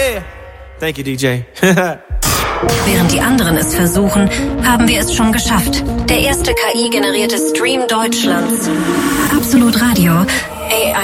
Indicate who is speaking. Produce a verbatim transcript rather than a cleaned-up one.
Speaker 1: Yeah. Thank you, D J.
Speaker 2: Während die anderen es versuchen, haben wir es schon geschafft. Der erste K I-generierte Stream Deutschlands. Absolut Radio. A